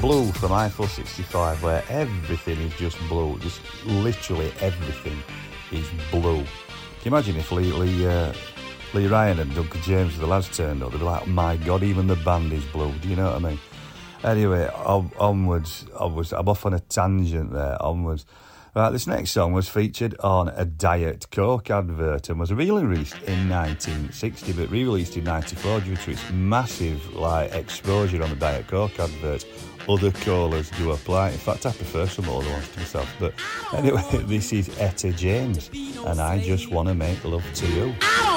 Blue from Eiffel 65, where everything is just blue. Just literally everything is blue. Can you imagine if Lee Ryan and Duncan James, the lads, turned up? They'd be like, oh my God, even the band is blue. Do you know what I mean? Anyway, onwards. I'm off on a tangent there. Onwards. Right, this next song was featured on a Diet Coke advert and was re-released in 1960, but re-released in 94 due to its massive exposure on the Diet Coke advert. Other colours do apply. In fact, I prefer some other ones to myself. But anyway, this is Etta James, and I Just Want to Make Love to You.